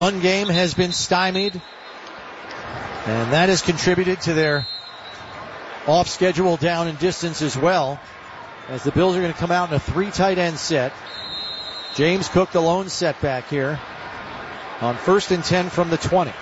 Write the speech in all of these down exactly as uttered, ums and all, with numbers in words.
One game has been stymied, and that has contributed to their off-schedule down in distance as well, as the Bills are going to come out in a three tight end set. James Cook, the lone setback here on first and ten from the twenty.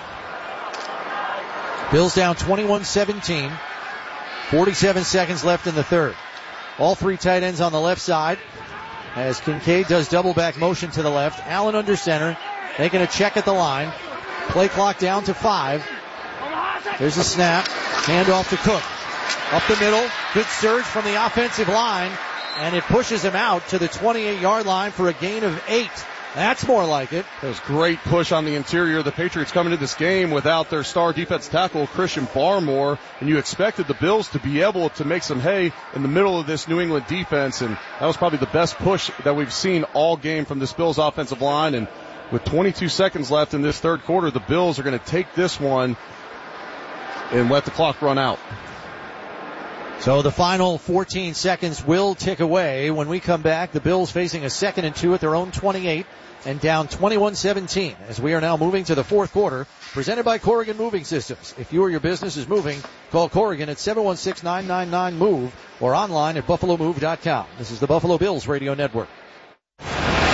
Bills down twenty-one seventeen. forty-seven seconds left in the third. All three tight ends on the left side as Kincaid does double back motion to the left. Allen under center, making a check at the line. Play clock down to five. There's a snap. Handoff to Cook. Up the middle. Good surge from the offensive line. And it pushes him out to the twenty-eight yard line for a gain of eight. That's more like it. There's great push on the interior. The Patriots coming into this game without their star defense tackle, Christian Barmore, and you expected the Bills to be able to make some hay in the middle of this New England defense, and that was probably the best push that we've seen all game from this Bills offensive line. And with twenty-two seconds left in this third quarter, the Bills are going to take this one and let the clock run out. So the final fourteen seconds will tick away. When we come back, the Bills facing a second and two at their own twenty-eight and down twenty-one seventeen as we are now moving to the fourth quarter, presented by Corrigan Moving Systems. If you or your business is moving, call Corrigan at seven one six, nine nine nine, MOVE or online at buffalo move dot com. This is the Buffalo Bills Radio Network. Bills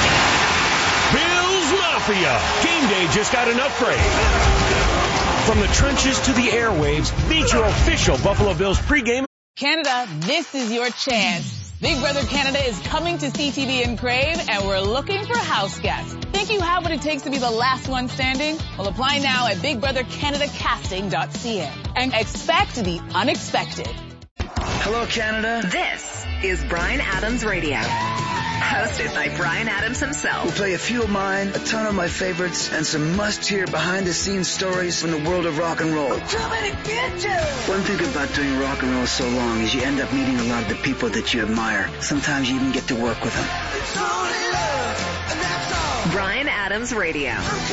Mafia. Game day just got an upgrade. From the trenches to the airwaves, meet your official Buffalo Bills pregame. Canada, this is your chance. Big Brother Canada is coming to C T V and Crave, and we're looking for house guests. Think you have what it takes to be the last one standing? Well, apply now at big brother canada casting dot c a and expect the unexpected. Hello, Canada. This is Bryan Adams Radio. Hosted by Bryan Adams himself. We'll play a few of mine, a ton of my favorites, and some must-hear behind-the-scenes stories from the world of rock and roll. Too many bitches! One thing about doing rock and roll so long is you end up meeting a lot of the people that you admire. Sometimes you even get to work with them. It's only love, and that's all. Bryan Adams Radio.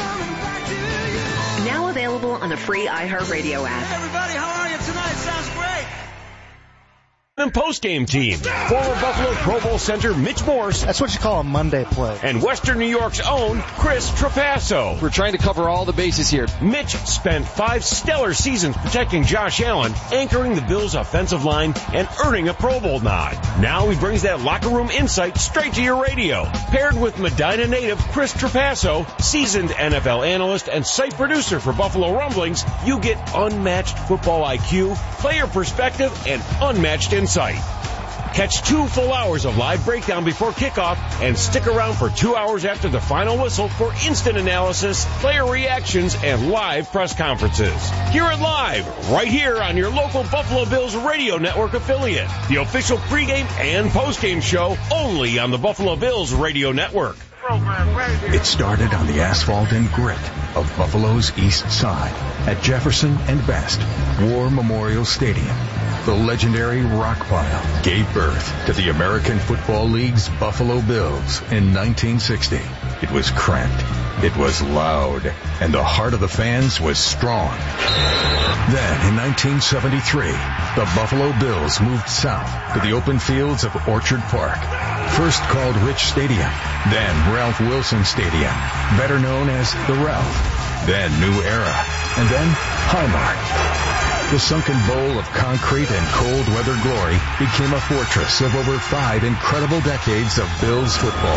Now available on the free iHeartRadio app. Hey, everybody, how are you tonight? Sounds great. And post-game team. Former Buffalo Pro Bowl center Mitch Morse. That's what you call a Monday play. And Western New York's own Chris Trapasso. We're trying to cover all the bases here. Mitch spent five stellar seasons protecting Josh Allen, anchoring the Bills' offensive line, and earning a Pro Bowl nod. Now he brings that locker room insight straight to your radio. Paired with Medina native Chris Trapasso, seasoned N F L analyst and site producer for Buffalo Rumblings, you get unmatched football I Q, player perspective, and unmatched insight. Insight. Catch two full hours of live breakdown before kickoff and stick around for two hours after the final whistle for instant analysis, player reactions, and live press conferences. Hear it live right here on your local Buffalo Bills Radio Network affiliate. The official pregame and postgame show only on the Buffalo Bills Radio Network. It started on the asphalt and grit of Buffalo's east side at Jefferson and Best War Memorial Stadium. The legendary rock pile gave birth to the American Football League's Buffalo Bills in nineteen sixty. It was cramped, it was loud, and the heart of the fans was strong. Then, in nineteen seventy-three, the Buffalo Bills moved south to the open fields of Orchard Park. First called Rich Stadium, then Ralph Wilson Stadium, better known as the Ralph, then New Era, and then Highmark. The sunken bowl of concrete and cold weather glory became a fortress of over five incredible decades of Bills football.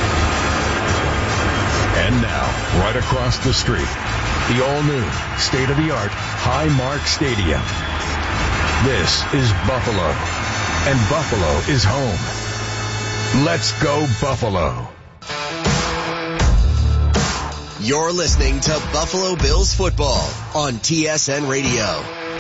And now, right across the street, the all-new, state-of-the-art Highmark Stadium. This is Buffalo, and Buffalo is home. Let's go Buffalo. You're listening to Buffalo Bills football on T S N Radio.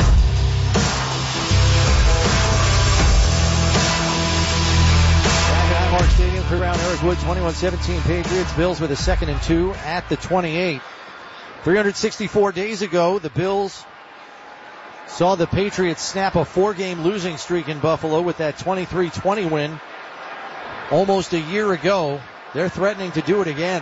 Highmark Stadium, through round Eric Wood, twenty-one seventeen Patriots. Bills with a second and two at the twenty-eight. three hundred sixty-four days ago, the Bills saw the Patriots snap a four-game losing streak in Buffalo with that twenty-three twenty win almost a year ago. They're threatening to do it again.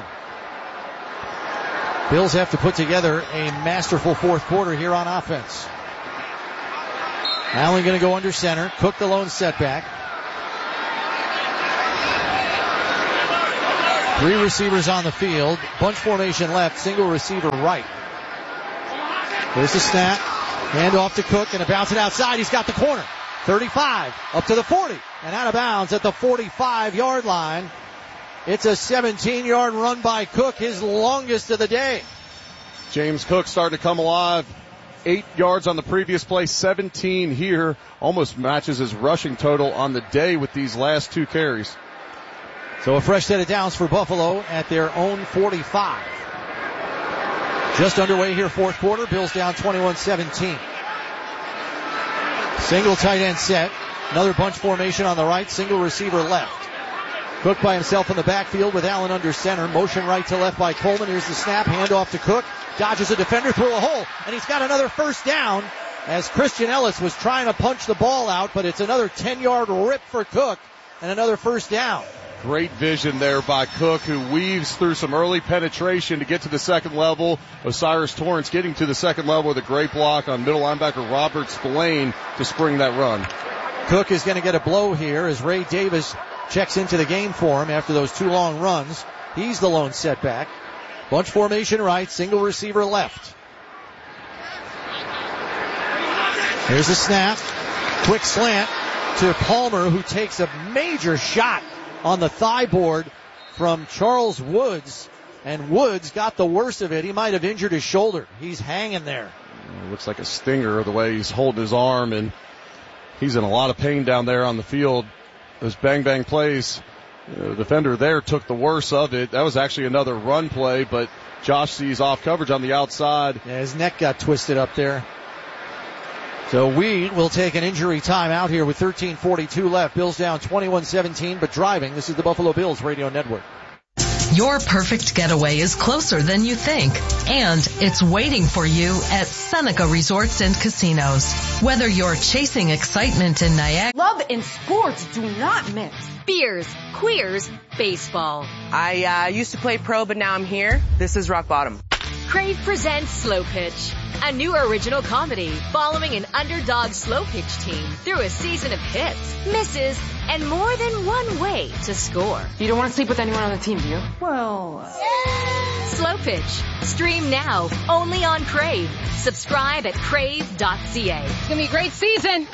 Bills have to put together a masterful fourth quarter here on offense. Allen going to go under center. Cook the lone setback. Three receivers on the field. Bunch formation left. Single receiver right. There's the snap. Hand off to Cook and a bounce it outside. He's got the corner. thirty-five up to the forty and out of bounds at the forty-five yard line. It's a seventeen yard run by Cook, his longest of the day. James Cook starting to come alive. Eight yards on the previous play, seventeen here. Almost matches his rushing total on the day with these last two carries. So a fresh set of downs for Buffalo at their own forty-five. Just underway here, fourth quarter. Bills down twenty-one seventeen. Single tight end set. Another bunch formation on the right. Single receiver left. Cook by himself in the backfield with Allen under center. Motion right to left by Coleman. Here's the snap. Hand off to Cook. Dodges a defender through a hole. And he's got another first down as Christian Ellis was trying to punch the ball out. But it's another ten yard rip for Cook and another first down. Great vision there by Cook, who weaves through some early penetration to get to the second level. Osiris Torrance getting to the second level with a great block on middle linebacker Robert Spillane to spring that run. Cook is going to get a blow here as Ray Davis checks into the game for him after those two long runs. He's the lone setback. Bunch formation right, single receiver left. Here's a snap. Quick slant to Palmer, who takes a major shot on the thigh board from Charles Woods. And Woods got the worst of it. He might have injured his shoulder. He's hanging there. It looks like a stinger the way he's holding his arm, and he's in a lot of pain down there on the field. Those bang bang plays, the defender there took the worst of it. That was actually another run play, but Josh sees off coverage on the outside. Yeah, his neck got twisted up there. So Weed will take an injury time out here with thirteen forty-two left. Bills down twenty-one seventeen, but driving. This is the Buffalo Bills Radio Network. Your perfect getaway is closer than you think, and it's waiting for you at Seneca Resorts and Casinos. Whether you're chasing excitement in Niagara, love in sports do not miss. Beers, queers, baseball. I uh, used to play pro, but now I'm here. This is rock bottom. Crave presents Slow Pitch, a new original comedy following an underdog slow pitch team through a season of hits, misses, and more than one way to score. You don't want to sleep with anyone on the team, do you? Well, uh... Slow Pitch. Stream now, only on Crave. Subscribe at crave dot c a. It's going to be a great season.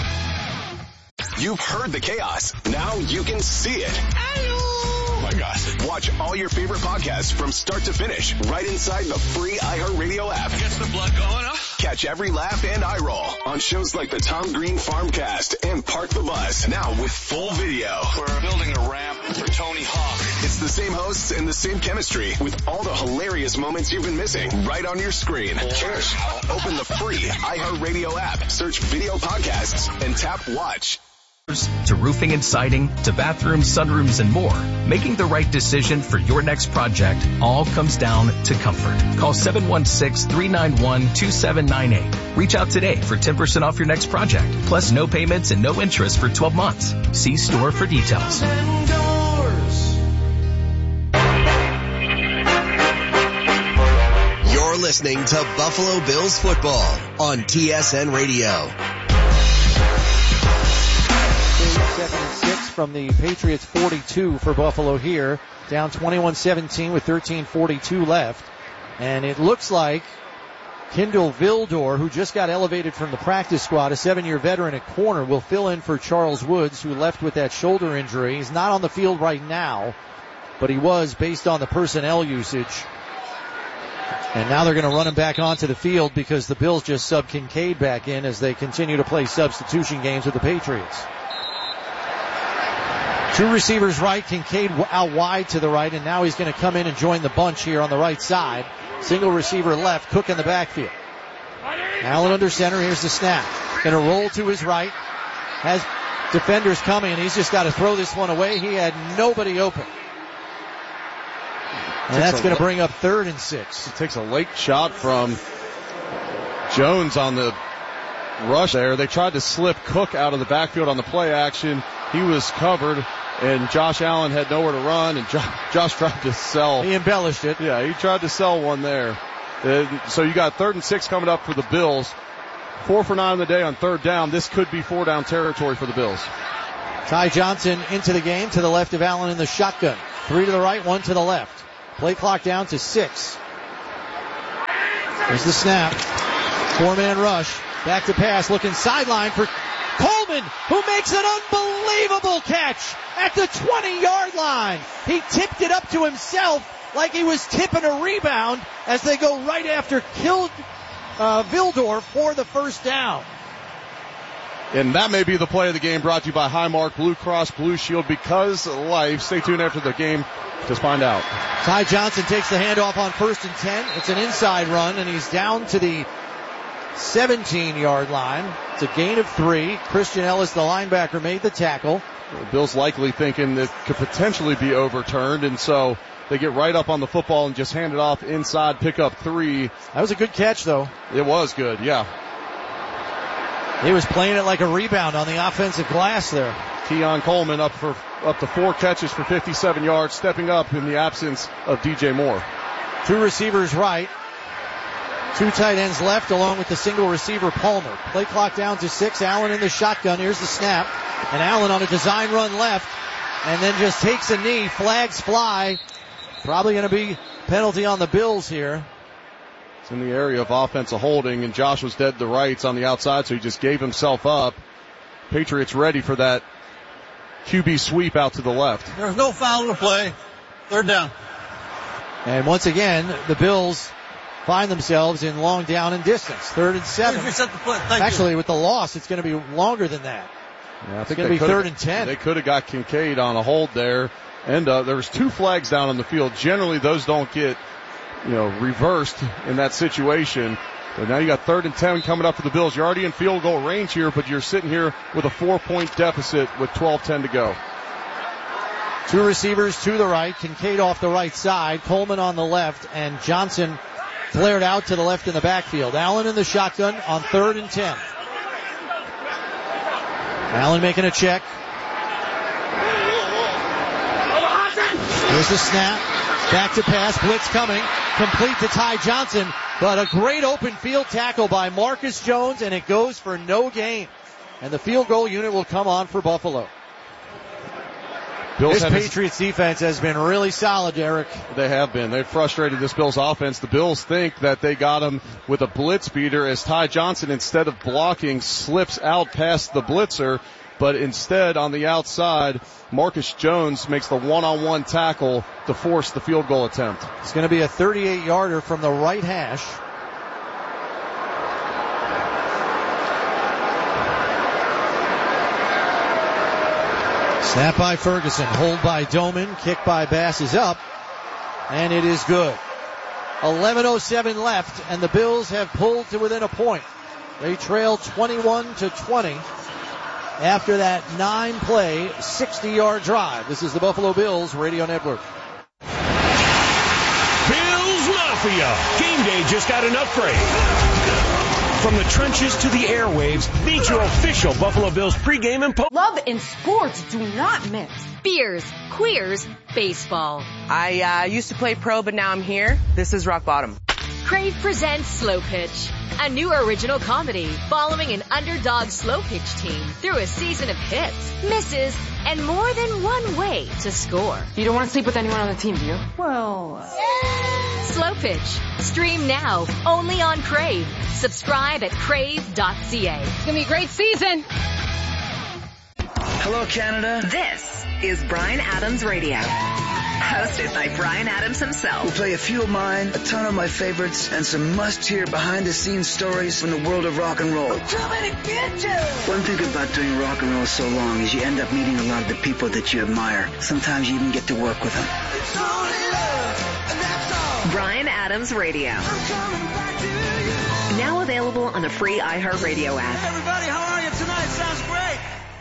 You've heard the chaos. Now you can see it. Oh my gosh. Watch all your favorite podcasts from start to finish right inside the free iHeartRadio app. Gets the blood going, huh? Catch every laugh and eye roll on shows like the Tom Green Farmcast and Park the Bus. Now with full video. We're building a ramp for Tony Hawk. It's the same hosts and the same chemistry with all the hilarious moments you've been missing right on your screen. Cheers. Open the free iHeartRadio app, search video podcasts, and tap watch. To roofing and siding, to bathrooms, sunrooms, and more, making the right decision for your next project all comes down to comfort. Call seven one six, three nine one, two seven nine eight. Reach out today for ten percent off your next project, plus no payments and no interest for twelve months. See store for details. You're listening to Buffalo Bills football on T S N Radio. Second and six from the Patriots forty-two for Buffalo here. Down twenty-one seventeen with thirteen forty-two left. And it looks like Kindle Vildor, who just got elevated from the practice squad, a seven-year veteran at corner, will fill in for Charles Woods, who left with that shoulder injury. He's not on the field right now, but he was based on the personnel usage. And now they're going to run him back onto the field because the Bills just sub Kincaid back in as they continue to play substitution games with the Patriots. Two receivers right, Kincaid out wide to the right, and now he's going to come in and join the bunch here on the right side. Single receiver left, Cook in the backfield. Allen under center, here's the snap. Going to roll to his right. Has defenders coming, and he's just got to throw this one away. He had nobody open. And that's going to bring up third and six. It takes a late shot from Jones on the rush there. They tried to slip Cook out of the backfield on the play action. He was covered, and Josh Allen had nowhere to run, and Josh, Josh tried to sell. He embellished it. Yeah, he tried to sell one there. And so you got third and six coming up for the Bills. Four for nine on the day on third down. This could be four down territory for the Bills. Ty Johnson into the game to the left of Allen in the shotgun. Three to the right, one to the left. Play clock down to six. There's the snap. Four-man rush. Back to pass, looking sideline for Coleman, who makes an unbelievable catch at the twenty-yard line. He tipped it up to himself like he was tipping a rebound as they go right after Kild, uh, Vildor for the first down. And that may be the play of the game, brought to you by Highmark Blue Cross Blue Shield, because life. Stay tuned after the game to find out. Ty Johnson takes the handoff on first and ten. It's an inside run, and he's down to the seventeen-yard line. It's a gain of three. Christian Ellis, the linebacker, made the tackle. Bill's likely thinking that could potentially be overturned, and so they get right up on the football and just hand it off inside, pick up three. That was a good catch, though. It was good, yeah. He was playing it like a rebound on the offensive glass there. Keon Coleman up for up to four catches for fifty-seven yards, stepping up in the absence of D J Moore. Two receivers right. Two tight ends left along with the single receiver Palmer. Play clock down to six. Allen in the shotgun. Here's the snap. And Allen on a design run left and then just takes a knee. Flags fly. Probably going to be penalty on the Bills here. It's in the area of offensive holding, and Josh was dead to rights on the outside, so he just gave himself up. Patriots ready for that Q B sweep out to the left. There's no foul in the play. Third down. And once again, the Bills find themselves in long down and distance. Third and seven. Reset the play. Thank Actually, you. with the loss, it's going to be longer than that. Yeah, I think it's going to be third and ten. They could have got Kincaid on a hold there. And uh, there was two flags down on the field. Generally, those don't get, you know, reversed in that situation. But now you got third and ten coming up for the Bills. You're already in field goal range here, but you're sitting here with a four-point deficit with twelve ten to go. Two receivers to the right. Kincaid off the right side. Coleman on the left. And Johnson flared out to the left in the backfield. Allen in the shotgun on third and ten. Allen making a check. Here's the snap. Back to pass. Blitz coming. Complete to Ty Johnson. But a great open field tackle by Marcus Jones, and it goes for no gain. And the field goal unit will come on for Buffalo. Bills this Patriots his, defense has been really solid, Eric. They have been. They've frustrated this Bills offense. The Bills think that they got him with a blitz beater as Ty Johnson, instead of blocking, slips out past the blitzer. But instead, on the outside, Marcus Jones makes the one-on-one tackle to force the field goal attempt. It's going to be a thirty-eight yarder from the right hash. Snap by Ferguson, hold by Doman, kick by Bass is up, and it is good. eleven oh seven left, and the Bills have pulled to within a point. They trail twenty-one to twenty after that nine-play, sixty-yard drive. This is the Buffalo Bills Radio Network. Bills Mafia. Game day just got an upgrade. From the trenches to the airwaves, meet your official Buffalo Bills pregame and post. Love and sports do not mix. Beers, queers, baseball. I uh, used to play pro, but now I'm here. This is Rock Bottom. Crave presents Slow Pitch, a new original comedy following an underdog slow pitch team through a season of hits, misses, and more than one way to score. You don't want to sleep with anyone on the team, do you? Well, yeah. Slow Pitch. Stream now, only on Crave. Subscribe at crave dot c a. It's going to be a great season. Hello, Canada. This is Bryan Adams Radio. Hosted by Bryan Adams himself. We'll play a few of mine, a ton of my favorites, and some must-hear behind-the-scenes stories from the world of rock and roll. Too many bitches! One thing about doing rock and roll so long is you end up meeting a lot of the people that you admire. Sometimes you even get to work with them. It's only love, and that's all. Bryan Adams Radio. Now available on the free iHeartRadio app. Hey everybody, how are you tonight? Sounds great.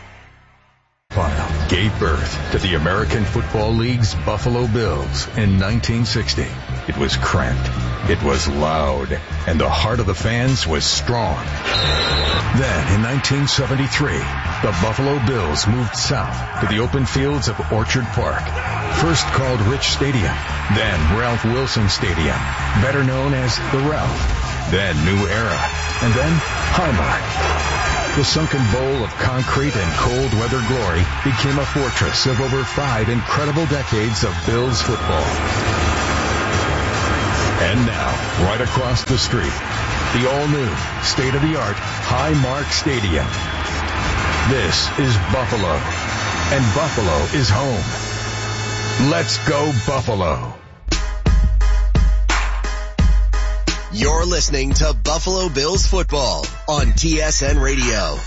Gave birth to the American Football League's Buffalo Bills in nineteen sixty. It was cramped, it was loud, and the heart of the fans was strong. Then, in nineteen seventy-three, the Buffalo Bills moved south to the open fields of Orchard Park. First called Rich Stadium, then Ralph Wilson Stadium, better known as the Ralph. Then New Era, and then Highmark. The sunken bowl of concrete and cold weather glory became a fortress of over five incredible decades of Bills football. And now, right across the street, the all-new, state-of-the-art Highmark Stadium. This is Buffalo, and Buffalo is home. Let's go Buffalo. You're listening to Buffalo Bills football on T S N Radio.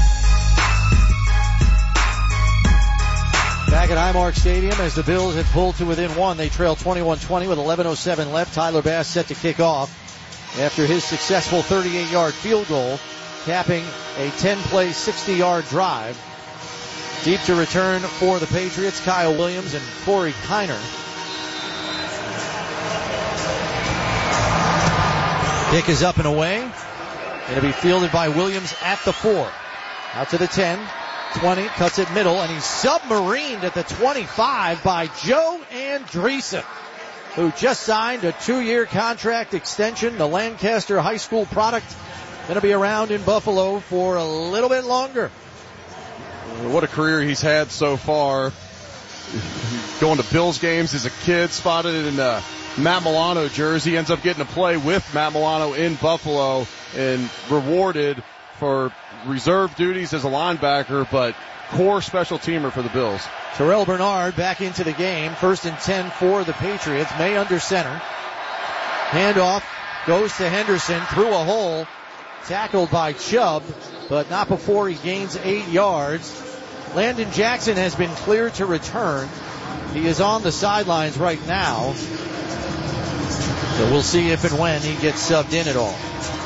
Back at Highmark Stadium as the Bills have pulled to within one. They trail twenty-one twenty with eleven oh seven left. Tyler Bass set to kick off after his successful thirty-eight yard field goal, capping a ten-play, sixty-yard drive. Deep to return for the Patriots, Kyle Williams and Corey Kiner. Kick is up and away. Going to be fielded by Williams at the four. Out to the ten, twenty, cuts it middle, and he's submarined at the twenty-five by Joe Andreessen, who just signed a two-year contract extension. The Lancaster High School product going to be around in Buffalo for a little bit longer. What a career he's had so far. Going to Bills games as a kid, spotted in uh, Matt Milano jersey, ends up getting to play with Matt Milano in Buffalo and rewarded for reserve duties as a linebacker, but core special teamer for the Bills. Terrell Bernard back into the game. First and ten for the Patriots. May under center. Handoff goes to Henderson through a hole. Tackled by Chubb, but not before he gains eight yards. Landon Jackson has been cleared to return. He is on the sidelines right now. So we'll see if and when he gets subbed in at all.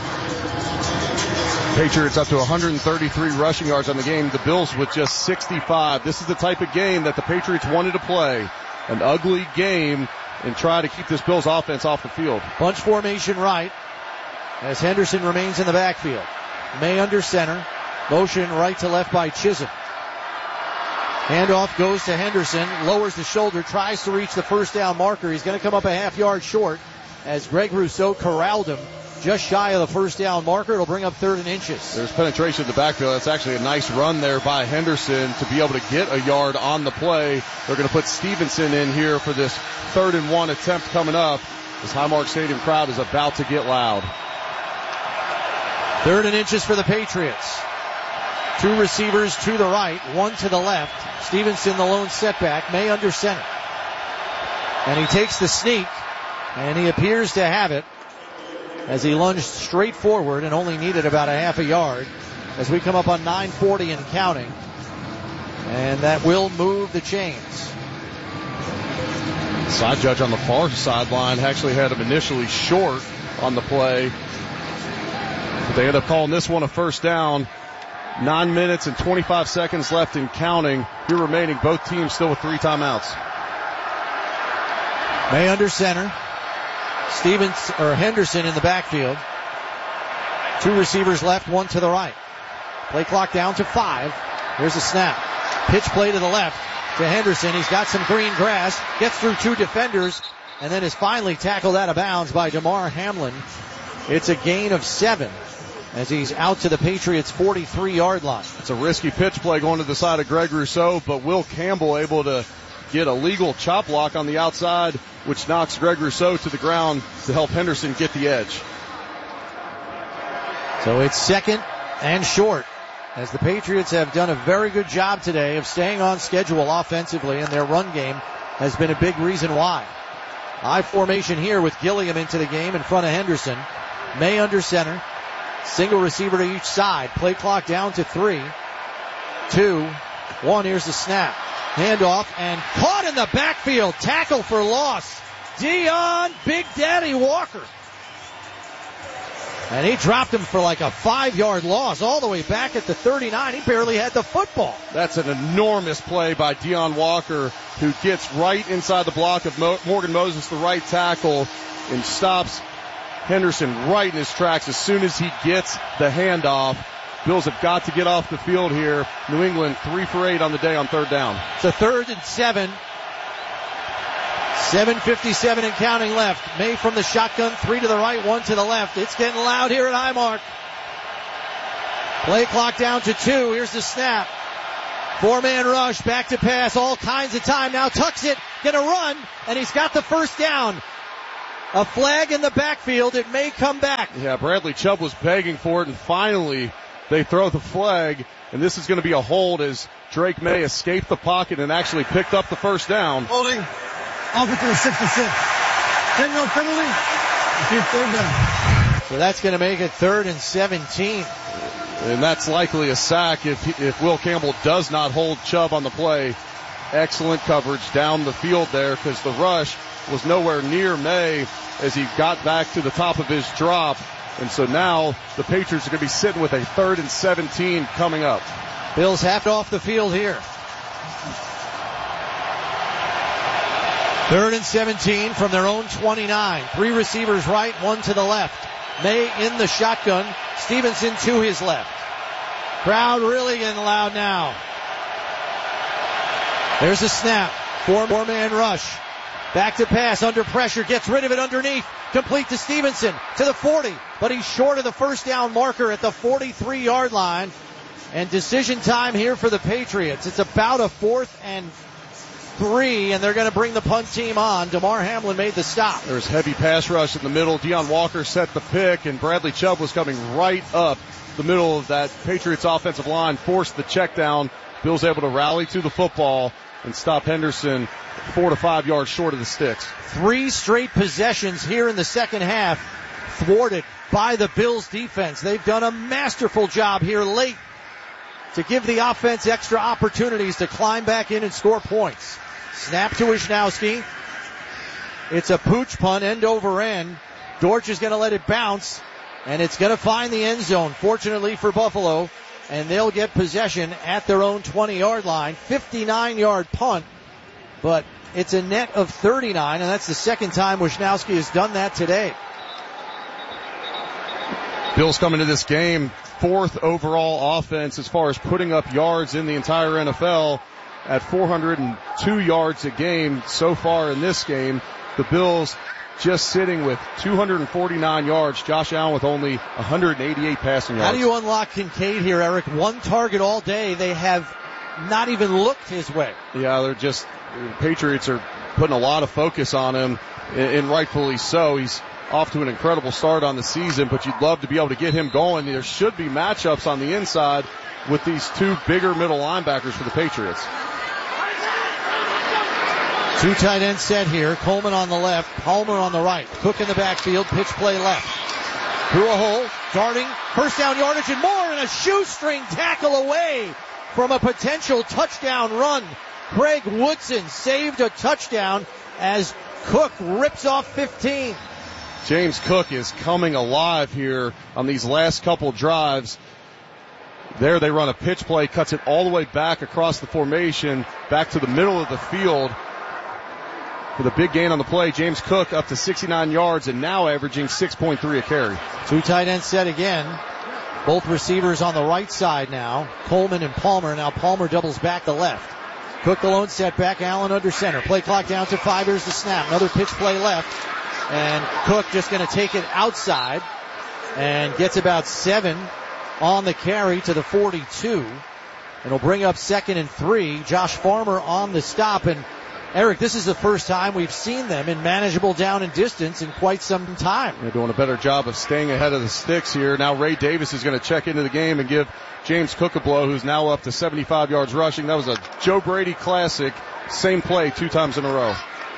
Patriots up to one hundred thirty-three rushing yards on the game. The Bills with just sixty-five. This is the type of game that the Patriots wanted to play. An ugly game and try to keep this Bills offense off the field. Bunch formation right as Henderson remains in the backfield. May under center. Motion right to left by Chisholm. Handoff goes to Henderson. Lowers the shoulder. Tries to reach the first down marker. He's going to come up a half yard short as Greg Rousseau corralled him just shy of the first down marker. It'll bring up third and inches. There's penetration in the backfield. That's actually a nice run there by Henderson to be able to get a yard on the play. They're going to put Stevenson in here for this third and one attempt coming up. This Highmark Stadium crowd is about to get loud. Third and inches for the Patriots. Two receivers to the right, one to the left. Stevenson the lone setback. May under center. And he takes the sneak, and he appears to have it as he lunged straight forward and only needed about a half a yard as we come up on nine forty and counting. And that will move the chains. Side judge on the far sideline actually had him initially short on the play. But they end up calling this one a first down. Nine minutes and twenty-five seconds left in counting. Here remaining, both teams still with three timeouts. May under center. Stevens or Henderson in the backfield. Two receivers left, one to the right. Play clock down to five. Here's a snap. Pitch play to the left to Henderson. He's got some green grass. Gets through two defenders and then is finally tackled out of bounds by DeMar Hamlin. It's a gain of seven as he's out to the Patriots' forty-three yard line. It's a risky pitch play going to the side of Greg Rousseau, but Will Campbell able to get a legal chop block on the outside, which knocks Greg Rousseau to the ground to help Henderson get the edge. So it's second and short as the Patriots have done a very good job today of staying on schedule offensively, and their run game has been a big reason why. I formation here with Gilliam into the game in front of Henderson. May under center. Single receiver to each side. Play clock down to three. Two. One. Here's the snap. Handoff and caught in the backfield. Tackle for loss. Dion Big Daddy Walker. And he dropped him for like a five-yard loss all the way back at the thirty-nine. He barely had the football. That's an enormous play by Dion Walker, who gets right inside the block of Mo- Morgan Moses, the right tackle, and stops Henderson right in his tracks as soon as he gets the handoff. Bills have got to get off the field here. New England three for eight on the day on third down. It's a third and seven. seven fifty-seven and counting left. May from the shotgun, three to the right, one to the left. It's getting loud here at Highmark. Play clock down to two. Here's the snap. Four-man rush, back to pass, all kinds of time. Now tucks it, gonna run, and he's got the first down. A flag in the backfield. It may come back. Yeah, Bradley Chubb was begging for it, and finally they throw the flag, and this is going to be a hold as Drake May escaped the pocket and actually picked up the first down. Holding. Off it to the six to six. ten-yard penalty. Keep third down. So that's going to make it third and seventeen. And that's likely a sack if if Will Campbell does not hold Chubb on the play. Excellent coverage down the field there because the rush was nowhere near May as he got back to the top of his drop. And so now the Patriots are going to be sitting with a third and seventeen coming up. Bills half off the field here. Third and seventeen from their own twenty-nine. Three receivers right, one to the left. May in the shotgun. Stevenson to his left. Crowd really getting loud now. There's a snap. Four-man rush. Back to pass, under pressure, gets rid of it underneath. Complete to Stevenson, to the forty. But he's short of the first down marker at the forty-three-yard line. And decision time here for the Patriots. It's about a fourth and three, and they're going to bring the punt team on. DeMar Hamlin made the stop. There's heavy pass rush in the middle. Deion Walker set the pick, and Bradley Chubb was coming right up the middle of that Patriots offensive line, forced the check down. Bill's able to rally to the football and stop Henderson four to five yards short of the sticks. Three straight possessions here in the second half thwarted by the Bills defense. They've done a masterful job here late to give the offense extra opportunities to climb back in and score points. Snap to Wisnowski. It's a pooch punt, end over end. Dortch is going to let it bounce, and it's going to find the end zone, fortunately for Buffalo, and they'll get possession at their own twenty-yard line. fifty-nine-yard punt, but it's a net of thirty-nine, and that's the second time Wisnowski has done that today. Bills come into this game fourth overall offense as far as putting up yards in the entire N F L at four hundred two yards a game so far in this game. The Bills just sitting with two hundred forty-nine yards. Josh Allen with only one hundred eighty-eight passing yards. How do you unlock Kincaid here, Eric? One target all day. They have not even looked his way. Yeah, they're just, the Patriots are putting a lot of focus on him, and rightfully so. He's off to an incredible start on the season, but you'd love to be able to get him going. There should be matchups on the inside with these two bigger middle linebackers for the Patriots. Two tight ends set here. Coleman on the left, Palmer on the right. Cook in the backfield, pitch play left. Through a hole, darting, first down yardage and more, and a shoestring tackle away from a potential touchdown run. Craig Woodson saved a touchdown as Cook rips off fifteen. James Cook is coming alive here on these last couple drives. There they run a pitch play, cuts it all the way back across the formation, back to the middle of the field. With a big gain on the play, James Cook up to sixty-nine yards and now averaging six point three a carry. Two tight ends set again. Both receivers on the right side now. Coleman and Palmer. Now Palmer doubles back the left. Cook the lone set back, Allen under center. Play clock down to five. Here's the snap. Another pitch play left. And Cook just going to take it outside and gets about seven on the carry to the forty-two. And will bring up second and three. Josh Farmer on the stop. And Eric, this is the first time we've seen them in manageable down and distance in quite some time. They're doing a better job of staying ahead of the sticks here. Now Ray Davis is going to check into the game and give James Cook a blow, who's now up to seventy-five yards rushing. That was a Joe Brady classic. Same play two times in a row.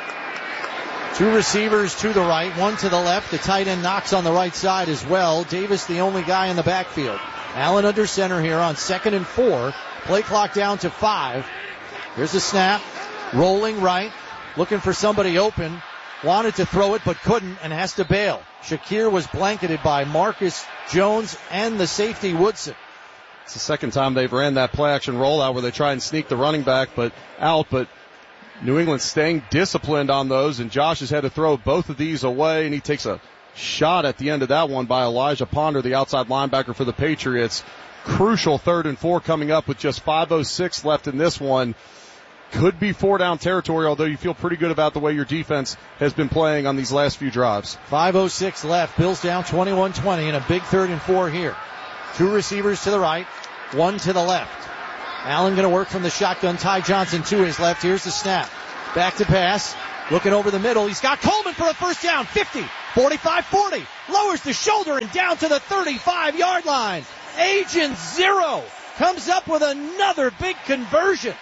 Two receivers to the right, one to the left. The tight end knocks on the right side as well. Davis the only guy in the backfield. Allen under center here on second and four. Play clock down to five. Here's the snap. Rolling right. Looking for somebody open. Wanted to throw it but couldn't and has to bail. Shakir was blanketed by Marcus Jones and the safety Woodson. It's the second time they've ran that play action rollout where they try and sneak the running back but out, but New England staying disciplined on those, and Josh has had to throw both of these away, and he takes a shot at the end of that one by Elijah Ponder, the outside linebacker for the Patriots. Crucial third and four coming up with just five oh six left in this one. Could be four down territory, although you feel pretty good about the way your defense has been playing on these last few drives. five oh six left. Bills down twenty-one twenty and a big third and four here. Two receivers to the right, one to the left. Allen going to work from the shotgun. Ty Johnson to his left. Here's the snap. Back to pass. Looking over the middle. He's got Coleman for a first down. fifty, forty-five, forty. Lowers the shoulder and down to the thirty-five-yard line. Agent Zero comes up with another big conversion.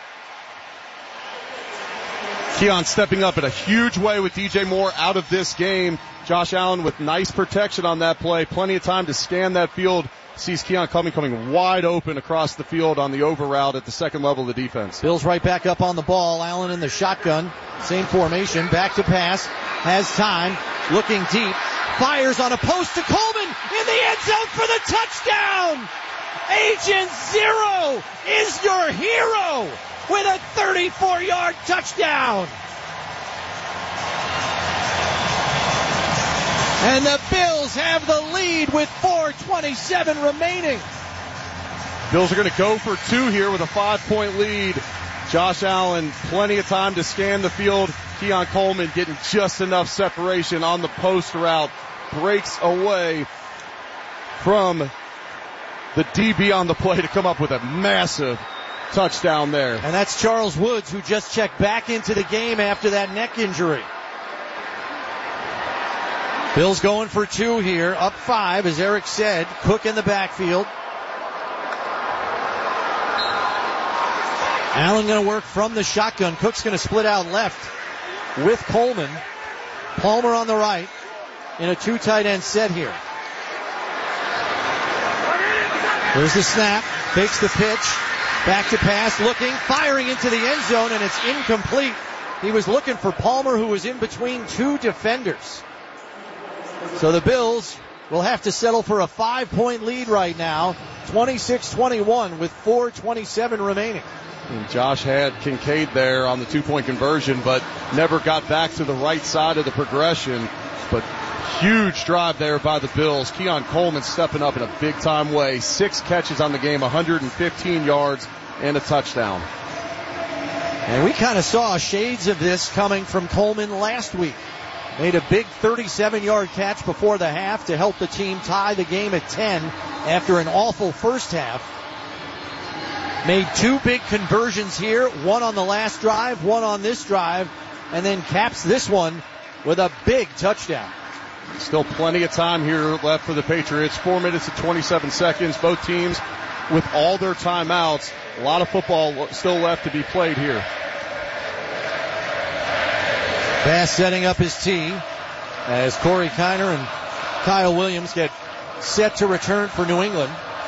Keon stepping up in a huge way with D J Moore out of this game. Josh Allen with nice protection on that play. Plenty of time to scan that field. Sees Keon coming, coming wide open across the field on the over route at the second level of the defense. Bills right back up on the ball. Allen in the shotgun. Same formation. Back to pass. Has time. Looking deep. Fires on a post to Coleman in the end zone for the touchdown. Agent Zero is your hero with a thirty-four-yard touchdown. And the Bills have the lead with four twenty-seven remaining. Bills are going to go for two here with a five-point lead. Josh Allen, plenty of time to scan the field. Keon Coleman getting just enough separation on the post route. Breaks away from the D B on the play to come up with a massive touchdown there. And that's Charles Woods, who just checked back into the game after that neck injury. Bills going for two here, up five, as Eric said. Cook in the backfield. Allen going to work from the shotgun. Cook's going to split out left with Coleman. Palmer on the right in a two tight end set here. There's the snap, fakes the pitch, back to pass, looking, firing into the end zone, and it's incomplete. He was looking for Palmer, who was in between two defenders. So the Bills will have to settle for a five-point lead right now, twenty-six twenty-one with four twenty-seven remaining. And Josh had Kincaid there on the two-point conversion, but never got back to the right side of the progression. But huge drive there by the Bills. Keon Coleman stepping up in a big-time way. Six catches on the game, one hundred fifteen yards, and a touchdown. And we kind of saw shades of this coming from Coleman last week. Made a big thirty-seven-yard catch before the half to help the team tie the game at ten after an awful first half. Made two big conversions here, one on the last drive, one on this drive, and then caps this one with a big touchdown. Still plenty of time here left for the Patriots. Four minutes and twenty-seven seconds. Both teams with all their timeouts. A lot of football still left to be played here. Bass setting up his tee as Corey Kiner and Kyle Williams get set to return for New England.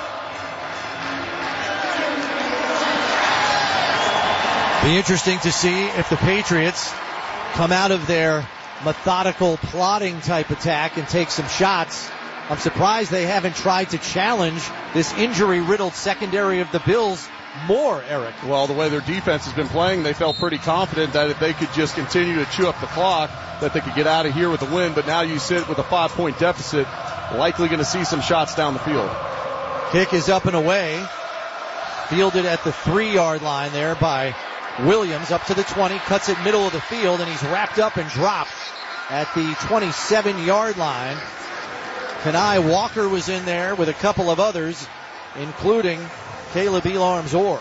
Be interesting to see if the Patriots come out of their methodical plotting type attack and take some shots. I'm surprised they haven't tried to challenge this injury-riddled secondary of the Bills more, Eric. Well, the way their defense has been playing, they felt pretty confident that if they could just continue to chew up the clock, that they could get out of here with a win. But now you sit with a five-point deficit, likely going to see some shots down the field. Kick is up and away. Fielded at the three-yard line there by Williams, up to the twenty, cuts it middle of the field, and he's wrapped up and dropped at the twenty-seven-yard line. Kenai Walker was in there with a couple of others, including Caleb Elarms Orr.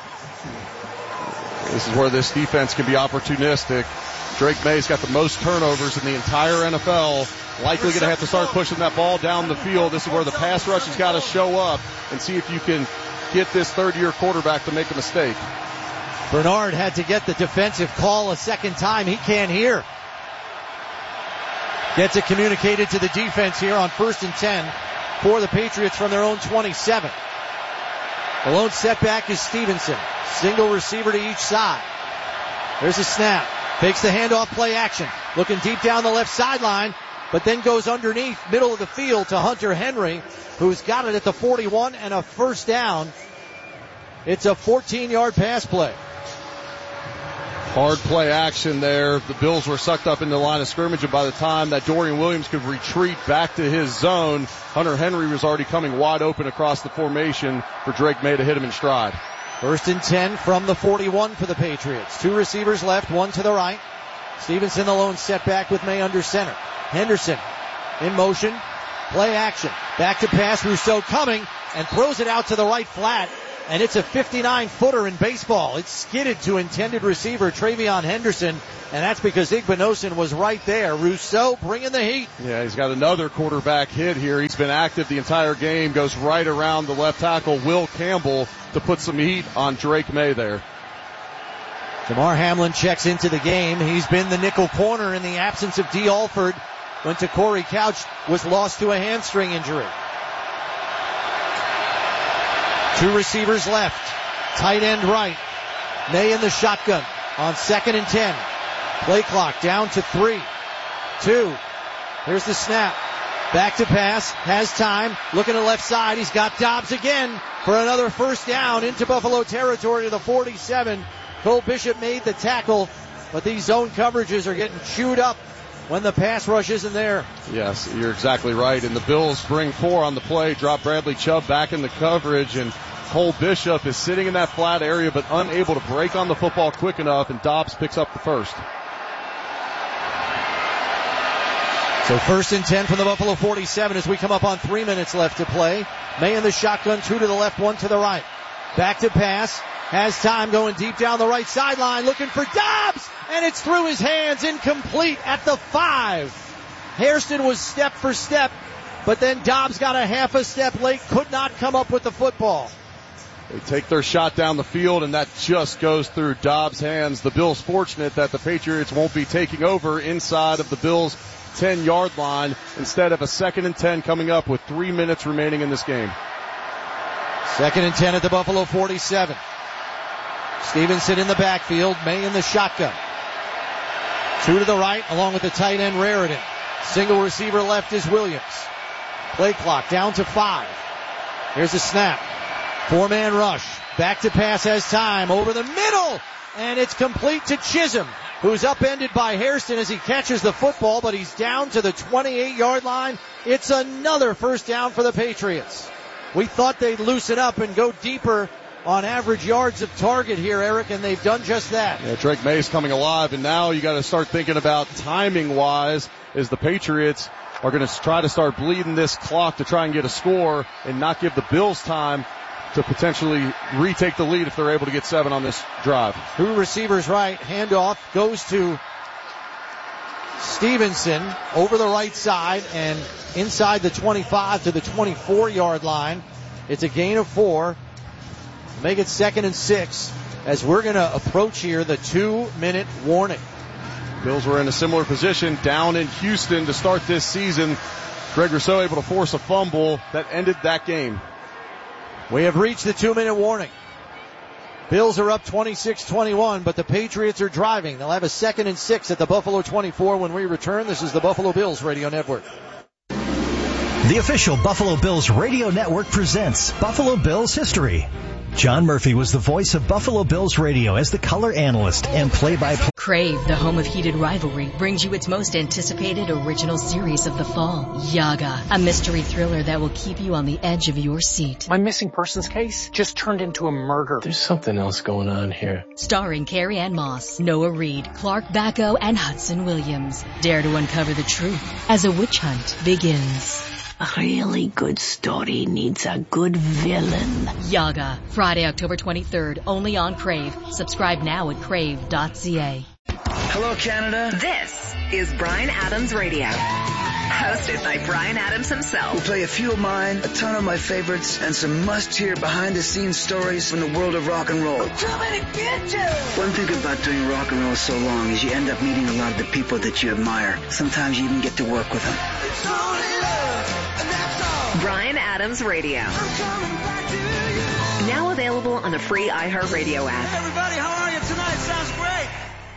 This is where this defense can be opportunistic. Drake May's got the most turnovers in the entire N F L. Likely going to have to start pushing that ball down the field. This is where the pass rush has got to show up and see if you can get this third-year quarterback to make a mistake. Bernard had to get the defensive call a second time. He can't hear. Gets it communicated to the defense here on first and ten for the Patriots from their own twenty-seven. The lone setback is Stevenson. Single receiver to each side. There's a snap. Fakes the handoff, play action. Looking deep down the left sideline, but then goes underneath, middle of the field to Hunter Henry, who's got it at the forty-one and a first down. It's a fourteen-yard pass play. Hard play action there. The Bills were sucked up in the line of scrimmage, and by the time that Dorian Williams could retreat back to his zone, Hunter Henry was already coming wide open across the formation for Drake May to hit him in stride. First and ten from the forty-one for the Patriots. Two receivers left, one to the right. Stevenson the lone setback with May under center. Henderson in motion, Play action. Back to pass. Rousseau coming and throws it out to the right flat. And it's a fifty-nine footer in baseball. It's skidded to intended receiver Travion Henderson, and that's because Igbinosun was right there. Rousseau bringing the heat. Yeah, he's got another quarterback hit here. He's been active the entire game, goes right around the left tackle, Will Campbell, to put some heat on Drake May there. Damar Hamlin checks into the game. He's been the nickel corner in the absence of D. Alford when Corey Couch was lost to a hamstring injury. Two receivers left. Tight end right. May in the shotgun on second and ten. Play clock down to three. Two. Here's the snap. Back to pass. Has time. Looking to left side. He's got Dobbs again for another first down into Buffalo territory to the forty-seven. Cole Bishop made the tackle, but these zone coverages are getting chewed up when the pass rush isn't there. Yes, you're exactly right. And the Bills bring four on the play, drop Bradley Chubb back in the coverage, and Cole Bishop is sitting in that flat area but unable to break on the football quick enough, and Dobbs picks up the first. So first and ten from the Buffalo forty-seven as we come up on three minutes left to play. May in the shotgun, two to the left, one to the right. Back to pass. Has time going deep down the right sideline, looking for Dobbs, and it's through his hands, incomplete at the five. Hairston was step for step, but then Dobbs got a half a step late, could not come up with the football. They take their shot down the field, and that just goes through Dobbs' hands. The Bills fortunate that the Patriots won't be taking over inside of the Bills' ten-yard line instead of a second and ten coming up with three minutes remaining in this game. Second and ten at the Buffalo forty-seven. Stevenson in the backfield, May in the shotgun. Two to the right, along with the tight end Raritan. Single receiver left is Williams. Play clock down to five. Here's the snap. Four-man rush. Back to pass has time. Over the middle. And it's complete to Chisholm, who's upended by Hairston as he catches the football, but he's down to the twenty-eight-yard line. It's another first down for the Patriots. We thought they'd loosen up and go deeper on average yards of target here, Eric, and they've done just that. Yeah, Drake May's coming alive, and now you got to start thinking about timing-wise as the Patriots are going to try to start bleeding this clock to try and get a score and not give the Bills time to potentially retake the lead if they're able to get seven on this drive. Two receivers right, handoff goes to Stevenson over the right side and inside the twenty-five to the twenty-four-yard line. It's a gain of four. Make it second and six as we're going to approach here the two-minute warning. Bills were in a similar position down in Houston to start this season. Greg Rousseau able to force a fumble that ended that game. We have reached the two-minute warning. Bills are up twenty-six twenty-one, but the Patriots are driving. They'll have a second and six at the Buffalo twenty-four when we return. This is the Buffalo Bills Radio Network. The official Buffalo Bills Radio Network presents Buffalo Bills History. John Murphy was the voice of Buffalo Bills Radio as the color analyst and play-by-play. Crave, the home of heated rivalry, brings you its most anticipated original series of the fall, Yaga, a mystery thriller that will keep you on the edge of your seat. My missing persons case just turned into a murder. There's something else going on here. Starring Carrie Ann Moss, Noah Reid, Clark Bacco, and Hudson Williams. Dare to uncover the truth as a witch hunt begins. A really good story needs a good villain. Yaga, Friday, October twenty-third, only on Crave. Subscribe now at crave dot c a. Hello, Canada. This is Bryan Adams Radio. Hosted by Bryan Adams himself. We'll play a few of mine, a ton of my favorites, and some must-hear behind-the-scenes stories from the world of rock and roll. One thing about doing rock and roll so long is you end up meeting a lot of the people that you admire. Sometimes you even get to work with them. Bryan Adams Radio. Now available on the free iHeartRadio app. Everybody, how are you tonight? Sounds great.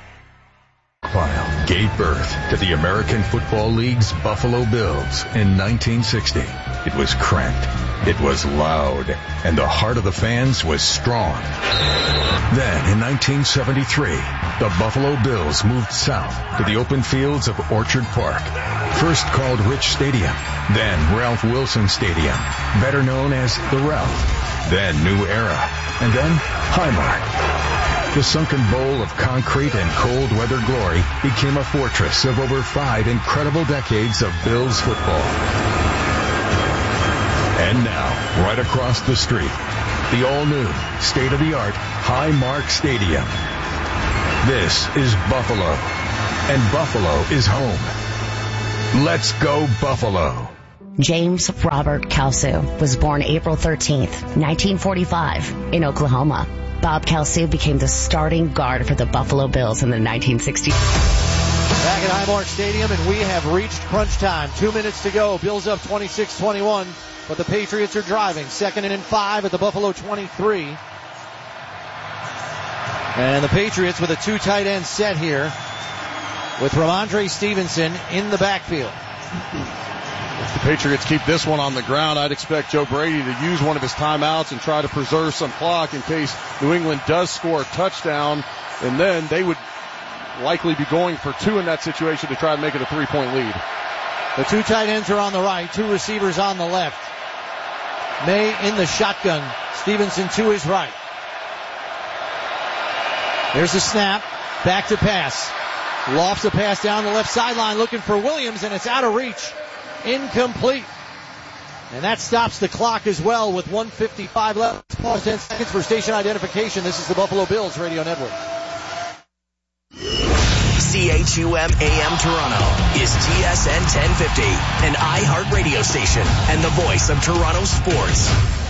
File gave birth to the American Football League's Buffalo Bills in nineteen sixty. It was cramped, it was loud, and the heart of the fans was strong. Then in nineteen seventy-three, the Buffalo Bills moved south to the open fields of Orchard Park. First called Rich Stadium, then Ralph Wilson Stadium, better known as the Ralph, then New Era, and then Highmark. The sunken bowl of concrete and cold weather glory became a fortress of over five incredible decades of Bills football. And now, right across the street, the all-new, state-of-the-art Highmark Stadium. This is Buffalo, and Buffalo is home. Let's go Buffalo. James Robert Kalsu was born April thirteenth, nineteen forty-five, in Oklahoma. Bob Kalsu became the starting guard for the Buffalo Bills in the nineteen sixties. Back at Highmark Stadium, and we have reached crunch time. Two minutes to go. Bills up twenty-six twenty-one, but the Patriots are driving. Second and five at the Buffalo twenty-three. And the Patriots with a two tight end set here with Ramondre Stevenson in the backfield. If the Patriots keep this one on the ground, I'd expect Joe Brady to use one of his timeouts and try to preserve some clock in case New England does score a touchdown, and then they would likely be going for two in that situation to try and make it a three-point lead. The two tight ends are on the right, two receivers on the left. May in the shotgun, Stevenson to his right. There's a snap, back to pass. Lofts a pass down the left sideline looking for Williams, and it's out of reach. Incomplete. And that stops the clock as well with one fifty-five left. Pause ten seconds for station identification. This is the Buffalo Bills Radio Network. C H U M A M Toronto is T S N ten fifty, an iHeart radio station and the voice of Toronto sports.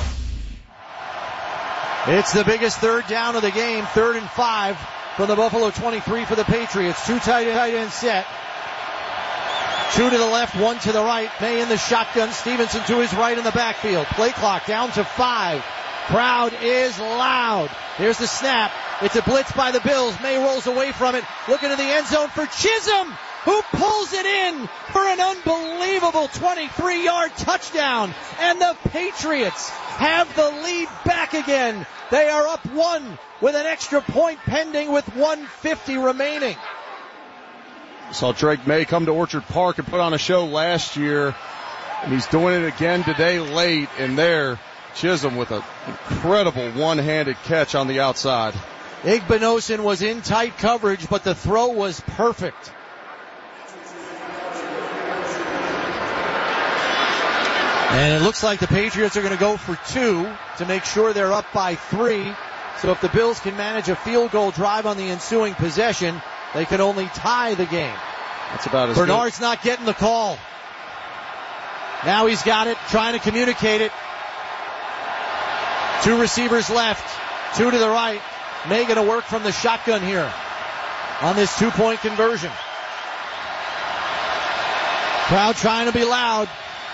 It's the biggest third down of the game, third and five from the Buffalo twenty-three for the Patriots. Two tight end set. Two to the left, one to the right. May in the shotgun. Stevenson to his right in the backfield. Play clock down to five. Crowd is loud. Here's the snap. It's a blitz by the Bills. May rolls away from it. Looking to the end zone for Chisholm, who pulls it in for an unbelievable twenty-three yard touchdown. And the Patriots have the lead back again. They are up one with an extra point pending with one fifty remaining. Saw Drake May come to Orchard Park and put on a show last year, and he's doing it again today late, and there, Chisholm with an incredible one-handed catch on the outside. Igbinosun was in tight coverage, but the throw was perfect. And it looks like the Patriots are going to go for two to make sure they're up by three. So if the Bills can manage a field goal drive on the ensuing possession, they can only tie the game. That's about as Bernard's good. not getting the call. Now he's got it, trying to communicate it. Two receivers left, two to the right. May going to work from the shotgun here on this two-point conversion. Crowd trying to be loud.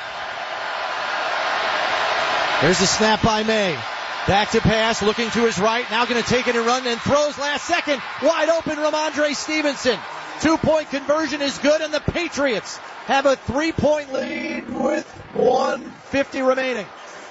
There's the snap by May. Back to pass, looking to his right. Now going to take it and run and throws last second. Wide open, Ramondre Stevenson. Two-point conversion is good, and the Patriots have a three-point lead with one fifty remaining.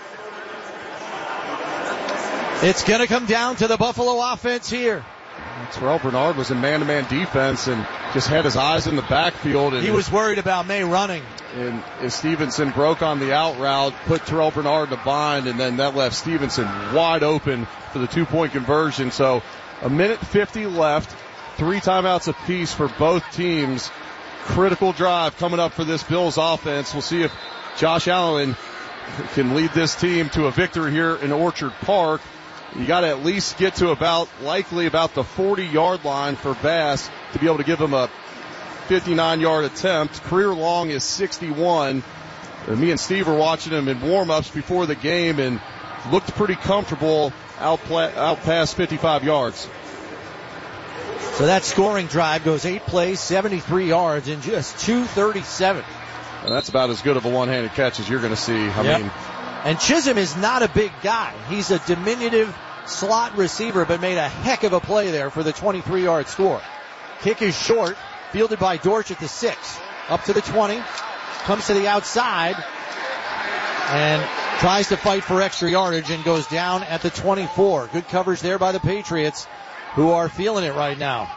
It's going to come down to the Buffalo offense here. Terrell Bernard was in man-to-man defense and just had his eyes in the backfield. And he was worried about May running. And as Stevenson broke on the out route, put Terrell Bernard in a bind, and then that left Stevenson wide open for the two-point conversion. So a minute fifty left, three timeouts apiece for both teams. Critical drive coming up for this Bills offense. We'll see if Josh Allen can lead this team to a victory here in Orchard Park. You got to at least get to about, likely about the forty yard line for Bass to be able to give him a fifty-nine yard attempt. Career long is sixty-one. And me and Steve were watching him in warm-ups before the game and looked pretty comfortable out, pla- out past fifty-five yards. So that scoring drive goes eight plays, seventy-three yards in just two thirty-seven. And that's about as good of a one-handed catch as you're going to see. I yep. mean, and Chisholm is not a big guy. He's a diminutive slot receiver, but made a heck of a play there for the twenty-three yard score. Kick is short, fielded by Dortch at the six. Up to the twenty, comes to the outside, and tries to fight for extra yardage and goes down at the twenty-four. Good coverage there by the Patriots, who are feeling it right now.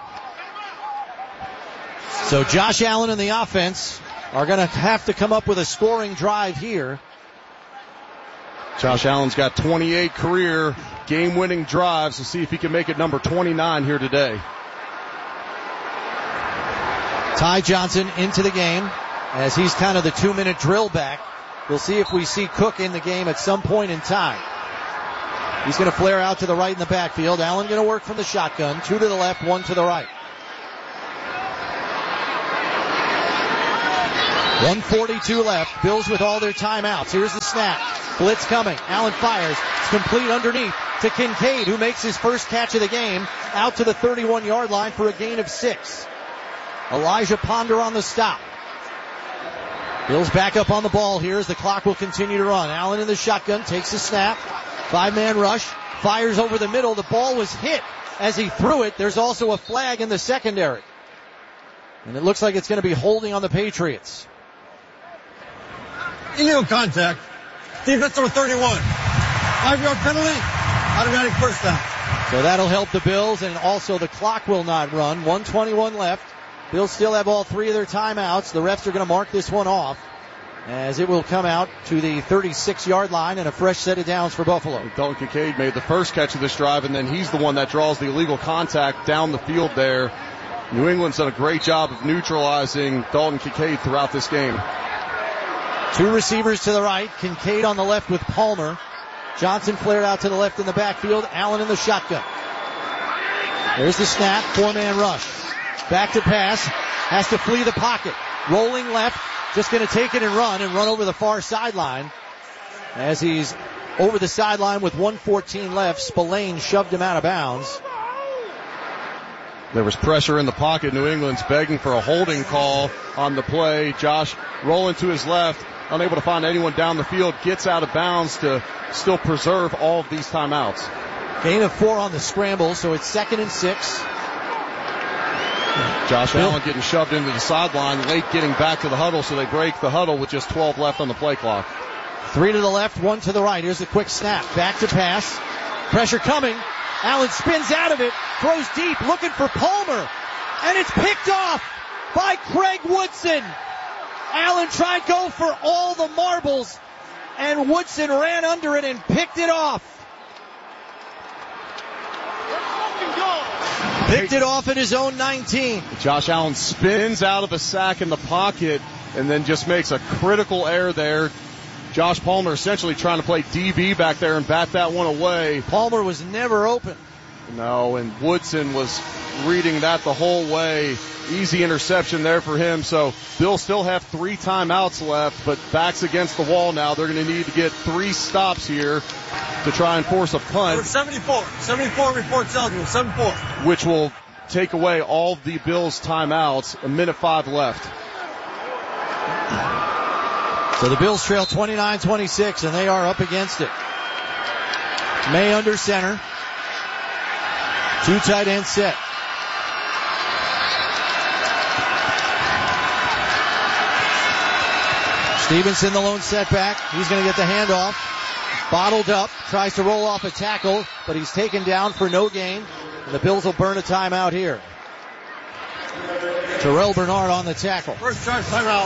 So Josh Allen and the offense are going to have to come up with a scoring drive here. Josh Allen's got twenty-eight career game-winning drives. We'll see if he can make it number twenty-nine here today. Ty Johnson into the game as he's kind of the two-minute drill back We'll see if we see Cook in the game at some point in time. He's going to flare out to the right in the backfield. Allen going to work from the shotgun. Two to the left, one to the right. one forty-two left. Bills with all their timeouts. Here's the snap. Blitz coming. Allen fires. It's complete underneath to Kincaid, who makes his first catch of the game out to the thirty-one-yard line for a gain of six. Elijah Ponder on the stop. Bills back up on the ball here as the clock will continue to run. Allen in the shotgun, takes the snap. Five-man rush, fires over the middle. The ball was hit as he threw it. There's also a flag in the secondary. And it looks like it's going to be holding on the Patriots. Illegal contact. Defense number thirty-one. Five-yard penalty. Automatic first down. So that'll help the Bills, and also the clock will not run. one twenty-one left. Bills still have all three of their timeouts. The refs are going to mark this one off as it will come out to the thirty-six-yard line and a fresh set of downs for Buffalo. Dalton Kincaid made the first catch of this drive, and then he's the one that draws the illegal contact down the field there. New England's done a great job of neutralizing Dalton Kincaid throughout this game. Two receivers to the right. Kincaid on the left with Palmer. Johnson flared out to the left in the backfield. Allen in the shotgun. There's the snap. Four-man rush. Back to pass. Has to flee the pocket. Rolling left. Just going to take it and run and run over the far sideline. As he's over the sideline with one fourteen left, Spillane shoved him out of bounds. There was pressure in the pocket. New England's begging for a holding call on the play. Josh rolling to his left, unable to find anyone down the field, gets out of bounds to still preserve all of these timeouts. Gain of four on the scramble, so it's second and six. Josh Allen getting shoved into the sideline, late getting back to the huddle, so they break the huddle with just twelve left on the play clock. Three to the left, one to the right. Here's a quick snap. Back to pass. Pressure coming. Allen spins out of it, throws deep, looking for Palmer, and it's picked off by Craig Woodson. Allen tried to go for all the marbles, and Woodson ran under it and picked it off. Picked it off at his own nineteen. Josh Allen spins out of the sack in the pocket and then just makes a critical error there. Josh Palmer essentially trying to play D B back there and bat that one away. Palmer was never open. No, and Woodson was reading that the whole way. Easy interception there for him. So Bills still have three timeouts left, but backs against the wall now. They're going to need to get three stops here to try and force a punt. seventy-four. seventy-four reports eligible. seventy-four. Which will take away all of the Bills' timeouts. A minute five left. So the Bills trail twenty-nine twenty-six, and they are up against it. May under center. Two tight end set. Stevenson, the lone setback. He's going to get the handoff. Bottled up. Tries to roll off a tackle, but he's taken down for no gain. And the Bills will burn a timeout here. Terrell Bernard on the tackle. First charge timeout.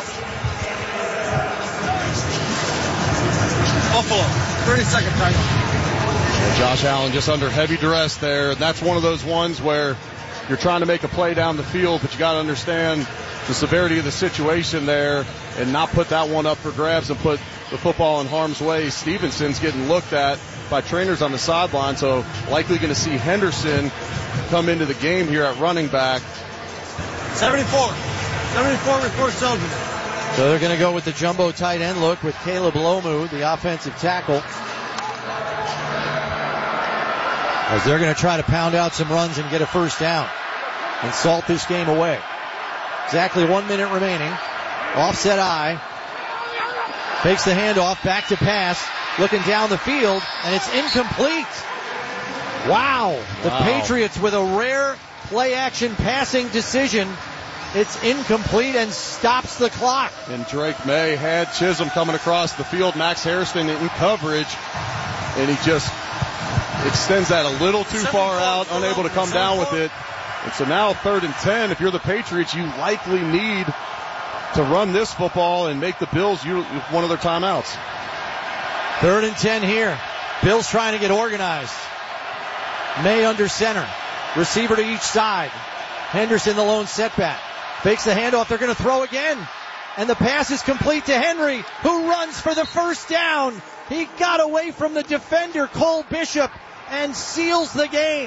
Buffalo. thirty-second timeout. And Josh Allen just under heavy duress there. That's one of those ones where you're trying to make a play down the field, but you got to understand the severity of the situation there and not put that one up for grabs and put the football in harm's way. Stevenson's getting looked at by trainers on the sideline, so likely going to see Henderson come into the game here at running back. seventy-four. seventy-four reports eligible. So they're going to go with the jumbo tight end look with Caleb Lomu, the offensive tackle. As they're going to try to pound out some runs and get a first down and salt this game away. Exactly one minute remaining. Offset eye. Takes the handoff, back to pass, looking down the field, and it's incomplete. Wow. The wow. Patriots with a rare play-action passing decision. It's incomplete and stops the clock. And Drake May had Chisholm coming across the field. Max Harrison in coverage, and he just extends that a little too far out, unable to come down with it. And so now third and ten. If you're the Patriots, you likely need to run this football and make the Bills use one of their timeouts. Third and ten here. Bills trying to get organized. May under center. Receiver to each side. Henderson the lone setback. Fakes the handoff. They're going to throw again. And the pass is complete to Henry, who runs for the first down. He got away from the defender, Cole Bishop, and seals the game.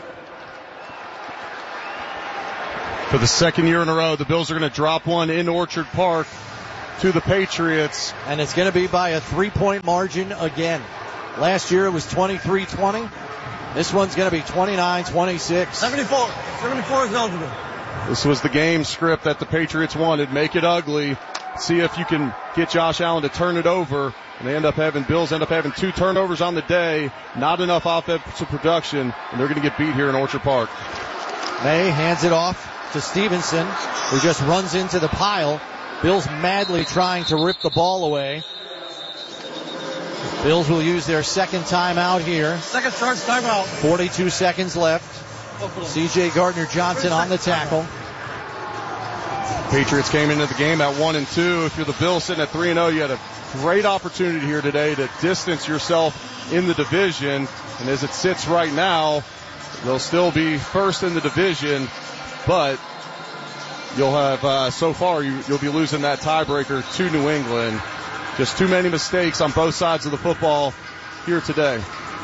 For the second year in a row, the Bills are going to drop one in Orchard Park to the Patriots. And it's going to be by a three-point margin again. Last year it was twenty-three twenty. This one's going to be twenty-nine twenty-six. seventy-four. seventy-four is eligible. This was the game script that the Patriots wanted. Make it ugly. See if you can get Josh Allen to turn it over. And they end up having, Bills end up having two turnovers on the day. Not enough offensive production. And they're going to get beat here in Orchard Park. May hands it off to Stevenson, who just runs into the pile. Bills madly trying to rip the ball away. Bills will use their second timeout here. Second charge timeout. forty-two seconds left. C J Gardner-Johnson on the tackle. Patriots came into the game at one and two. If you're the Bills sitting at three and oh, you had a great opportunity here today to distance yourself in the division. And as it sits right now, they'll still be first in the division, but you'll have, uh, so far, you, you'll be losing that tiebreaker to New England. Just too many mistakes on both sides of the football here today.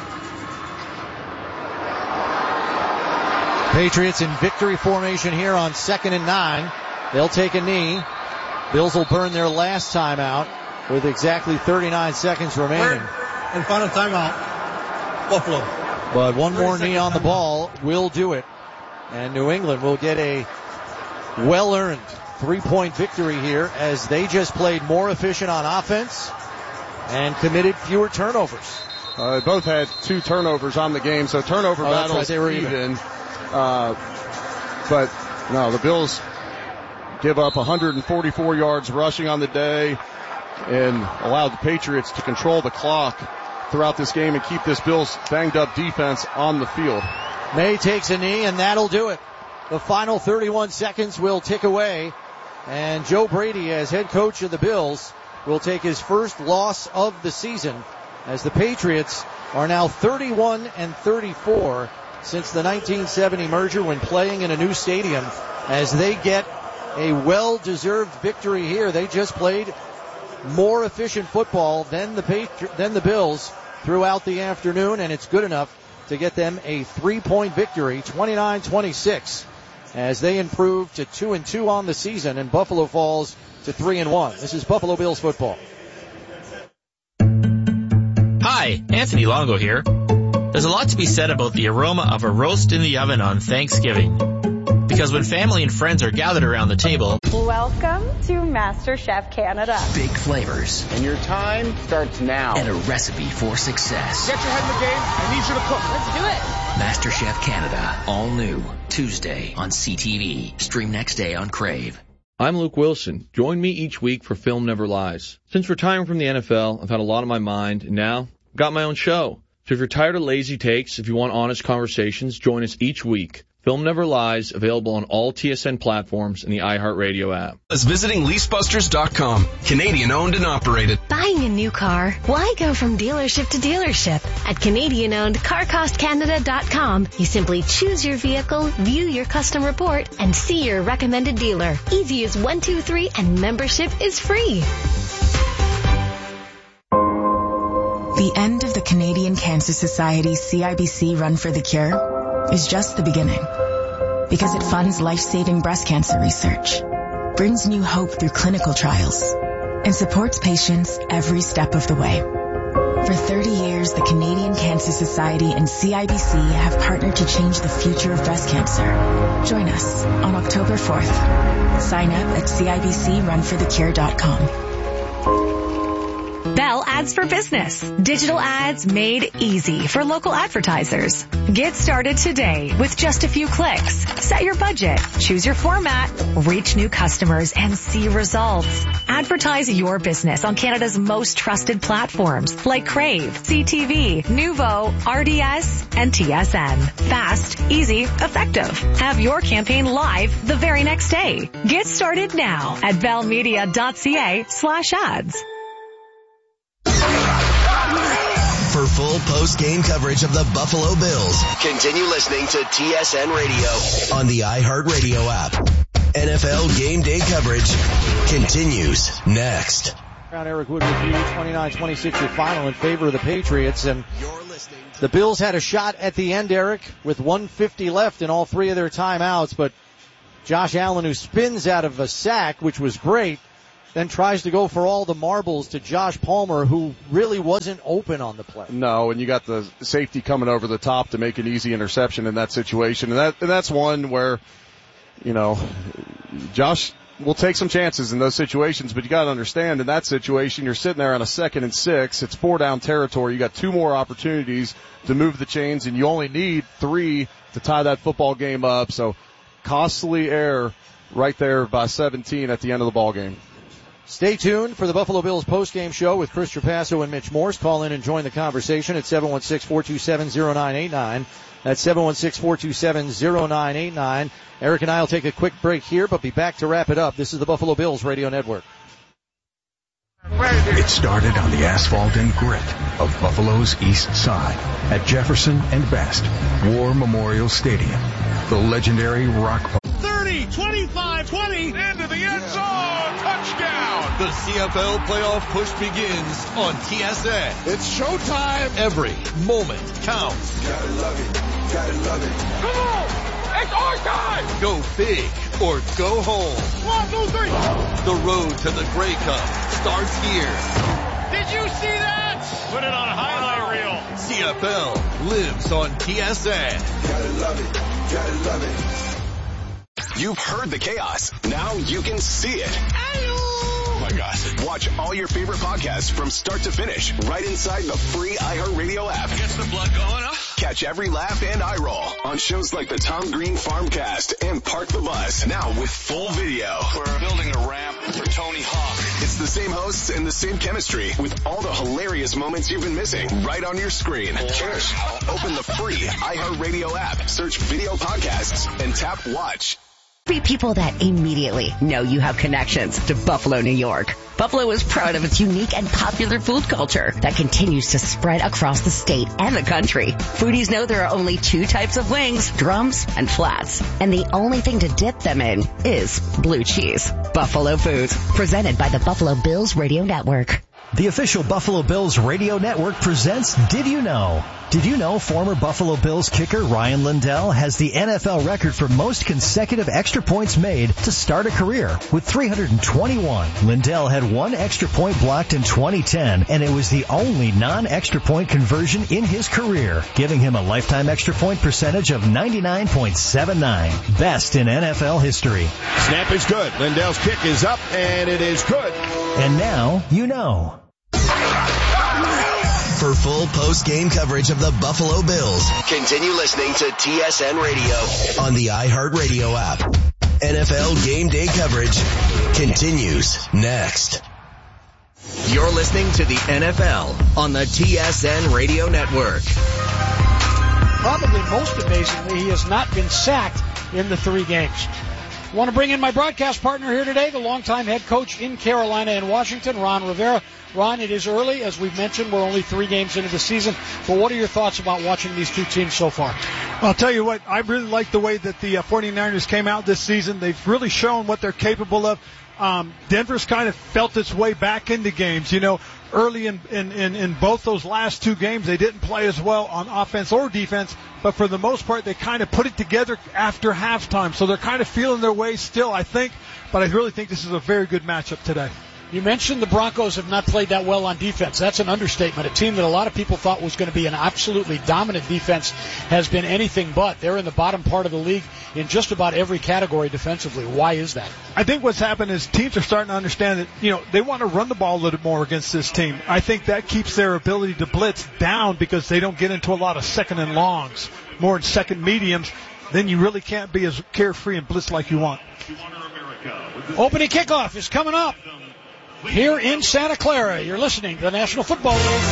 Patriots in victory formation here on second and nine. They'll take a knee. Bills will burn their last timeout with exactly thirty-nine seconds remaining. And final timeout, Buffalo. But one more knee on the ball will do it. And New England will get a well-earned three-point victory here as they just played more efficient on offense and committed fewer turnovers. Uh, they both had two turnovers on the game, so turnover oh, battles right, they were even. even. Uh, but no, the Bills give up one hundred forty-four yards rushing on the day and allowed the Patriots to control the clock throughout this game and keep this Bills banged up defense on the field. May takes a knee, and that'll do it. The final thirty-one seconds will tick away, and Joe Brady, as head coach of the Bills, will take his first loss of the season as the Patriots are now thirty-one and thirty-four since the nineteen seventy merger when playing in a new stadium, as they get a well-deserved victory here. They just played more efficient football than the Patri- than the Bills throughout the afternoon, and it's good enough to get them a three-point victory, twenty-nine twenty-six, as they improve to two and two on the season, and Buffalo falls to three and one. This is Buffalo Bills football. Hi, Anthony Longo here. There's a lot to be said about the aroma of a roast in the oven on Thanksgiving. Because when family and friends are gathered around the table... Welcome to MasterChef Canada. Big flavors. And your time starts now. And a recipe for success. Get your head in the game. I need you to cook. Let's do it. MasterChef Canada. All new. Tuesday on C T V. Stream next day on Crave. I'm Luke Wilson. Join me each week for Film Never Lies. Since retiring from the N F L, I've had a lot on my mind, and now I've got my own show. So if you're tired of lazy takes, if you want honest conversations, join us each week. Film Never Lies, available on all T S N platforms and the iHeartRadio app. Is visiting lease busters dot com. Canadian owned and operated. Buying a new car? Why go from dealership to dealership? At Canadian owned car cost canada dot com, you simply choose your vehicle, view your custom report, and see your recommended dealer. Easy as one, two, three, and membership is free. The end of the Canadian Cancer Society C I B C Run for the Cure is just the beginning, because it funds life-saving breast cancer research, brings new hope through clinical trials, and supports patients every step of the way. For thirty years, the Canadian Cancer Society and C I B C have partnered to change the future of breast cancer. Join us on October fourth. Sign up at C I B C run for the cure dot com. Bell Ads for Business. Digital ads made easy for local advertisers. Get started today with just a few clicks. Set your budget, choose your format, reach new customers, and see results. Advertise your business on Canada's most trusted platforms like Crave, C T V, Nuvo, R D S, and T S N. Fast, easy, effective. Have your campaign live the very next day. Get started now at bellmedia.ca slash ads. For full post-game coverage of the Buffalo Bills, continue listening to T S N Radio on the iHeartRadio app. N F L Game Day coverage continues next. Eric Wood with you, twenty-nine twenty-six your final in favor of the Patriots. And the Bills had a shot at the end, Eric, with one fifty left in all three of their timeouts. But Josh Allen, who spins out of a sack, which was great, then tries to go for all the marbles to Josh Palmer, who really wasn't open on the play. No, and you got the safety coming over the top to make an easy interception in that situation. And that and that's one where, you know, Josh will take some chances in those situations, but you got to understand in that situation, you're sitting there on a second and six. It's four down territory. You got two more opportunities to move the chains, and you only need three to tie that football game up. So costly error right there by seventeen at the end of the ball game. Stay tuned for the Buffalo Bills postgame show with Chris Trapasso and Mitch Morse. Call in and join the conversation at seven one six, four two seven, zero nine eight nine. That's seven one six, four two seven, zero nine eight nine. Eric and I will take a quick break here, but be back to wrap it up. This is the Buffalo Bills Radio Network. It started on the asphalt and grit of Buffalo's East Side at Jefferson and Best War Memorial Stadium, the legendary Rock thirty, twenty-five, twenty, into the end zone, touchdown. The C F L playoff push begins on T S N. It's showtime. Every moment counts. Gotta love it, gotta love it. Come on, it's our time. Go big or go home. One, two, three. The road to the Grey Cup starts here. Did you see that? Put it on a highlight reel. C F L lives on T S N. Gotta love it, gotta love it. You've heard the chaos. Now you can see it. Oh my gosh. Watch all your favorite podcasts from start to finish right inside the free iHeartRadio app. Gets the blood going, huh? Catch every laugh and eye roll on shows like the Tom Green Farmcast and Park the Bus. Now with full video. We're building a ramp for Tony Hawk. It's the same hosts and the same chemistry with all the hilarious moments you've been missing right on your screen. Cheers. Open the free iHeartRadio app, search video podcasts, and tap watch. Three people that immediately know you have connections to Buffalo, New York. Buffalo is proud of its unique and popular food culture that continues to spread across the state and the country. Foodies know there are only two types of wings, drums and flats. And the only thing to dip them in is blue cheese. Buffalo Foods, presented by the Buffalo Bills Radio Network. The official Buffalo Bills Radio Network presents Did You Know? Did you know former Buffalo Bills kicker Ryan Lindell has the N F L record for most consecutive extra points made to start a career with three hundred twenty-one. Lindell had one extra point blocked in twenty ten, and it was the only non-extra point conversion in his career, giving him a lifetime extra point percentage of ninety-nine point seven nine. Best in N F L history. Snap is good. Lindell's kick is up, and it is good. And now you know. For full post-game coverage of the Buffalo Bills, continue listening to T S N Radio on the iHeartRadio app. N F L Game Day coverage continues next. You're listening to the N F L on the T S N Radio Network. Probably most amazingly, he has not been sacked in the three games. I want to bring in my broadcast partner here today, the longtime head coach in Carolina and Washington, Ron Rivera. Ron, it is early. As we've mentioned, we're only three games into the season. But what are your thoughts about watching these two teams so far? I'll tell you what, I really like the way that the uh, 49ers came out this season. They've really shown what they're capable of. Um, Denver's kind of felt its way back into games. You know, early in, in, in, in both those last two games, they didn't play as well on offense or defense, but for the most part, they kind of put it together after halftime. So they're kind of feeling their way still, I think, but I really think this is a very good matchup today. You mentioned the Broncos have not played that well on defense. That's an understatement. A team that a lot of people thought was going to be an absolutely dominant defense has been anything but. They're in the bottom part of the league in just about every category defensively. Why is that? I think what's happened is teams are starting to understand that, you know, they want to run the ball a little more against this team. I think that keeps their ability to blitz down because they don't get into a lot of second and longs, more in second mediums. Then you really can't be as carefree and blitz like you want. Opening kickoff is coming up here in Santa Clara. You're listening to the National Football League.